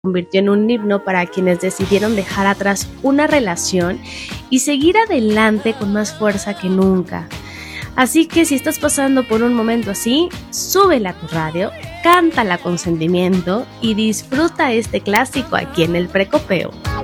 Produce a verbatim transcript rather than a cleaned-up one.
convirtió en un himno para quienes decidieron dejar atrás una relación y seguir adelante con más fuerza que nunca. Así que si estás pasando por un momento así, súbela a tu radio, cántala con sentimiento y disfruta este clásico aquí en el Precopeo.